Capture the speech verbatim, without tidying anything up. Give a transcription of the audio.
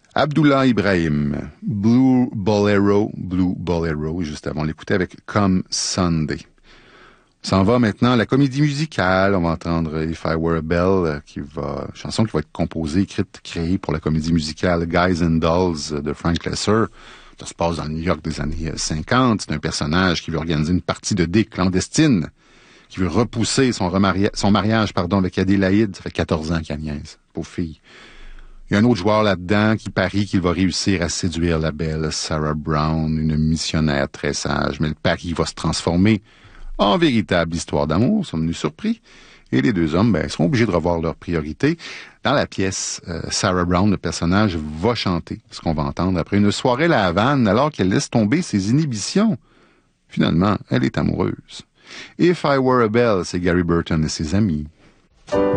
Abdullah Ibrahim, Blue Bolero, Blue Bolero, juste avant, on l'écoutait avec Come Sunday. On s'en va maintenant à la comédie musicale. On va entendre If I Were a Bell, qui va, chanson qui va être composée, écrite, créée pour la comédie musicale Guys and Dolls de Frank Loesser. Ça se passe dans le New York des années cinquante. C'est un personnage qui veut organiser une partie de dés clandestine, qui veut repousser son, remaria- son mariage pardon, avec Adélaïde. Ça fait quatorze ans qu'elle niaise, pauvre fille. Il y a un autre joueur là-dedans qui parie qu'il va réussir à séduire la belle Sarah Brown, une missionnaire très sage. Mais le pari va se transformer en véritable histoire d'amour, sommes-nous surpris? Et les deux hommes, ben, seront obligés de revoir leurs priorités. Dans la pièce, euh, Sarah Brown, le personnage, va chanter ce qu'on va entendre après une soirée à la Havane, alors qu'elle laisse tomber ses inhibitions. Finalement, elle est amoureuse. If I Were a Bell, c'est Gary Burton et ses amis.